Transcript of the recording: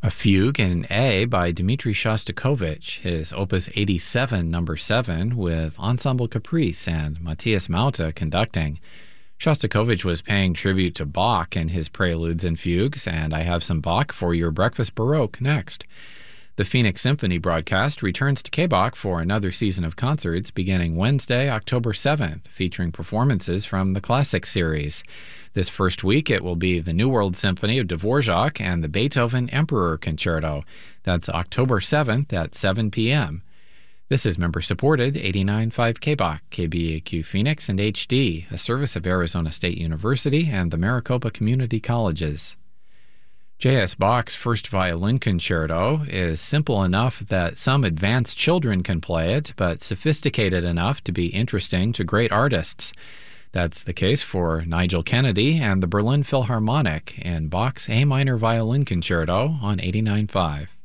A fugue in A by Dmitri Shostakovich, his Opus 87, number 7, with Ensemble Caprice and Matthias Mauta conducting. Shostakovich was paying tribute to Bach in his preludes and fugues, and I have some Bach for your Breakfast Baroque next. The Phoenix Symphony broadcast returns to KBach for another season of concerts beginning Wednesday, October 7th, featuring performances from the Classic series. This first week, it will be the New World Symphony of Dvorak and the Beethoven Emperor Concerto. That's October 7th at 7 p.m. This is member-supported 89.5 KBach, KBAQ Phoenix, and HD, a service of Arizona State University and the Maricopa Community Colleges. J.S. Bach's First Violin Concerto is simple enough that some advanced children can play it, but sophisticated enough to be interesting to great artists. That's the case for Nigel Kennedy and the Berlin Philharmonic in Bach's A minor Violin Concerto on 89.5.